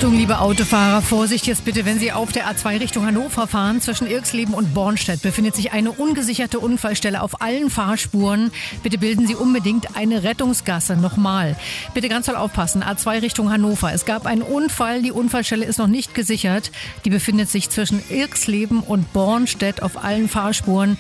Achtung, liebe Autofahrer, Vorsicht jetzt bitte, wenn Sie auf der A2 Richtung Hannover fahren. Zwischen Irxleben und Bornstedt befindet sich eine ungesicherte Unfallstelle auf allen Fahrspuren. Bitte bilden Sie unbedingt eine Rettungsgasse. Nochmal, bitte ganz doll aufpassen. A2 Richtung Hannover. Es gab einen Unfall, die Unfallstelle ist noch nicht gesichert. Die befindet sich zwischen Irxleben und Bornstedt auf allen Fahrspuren.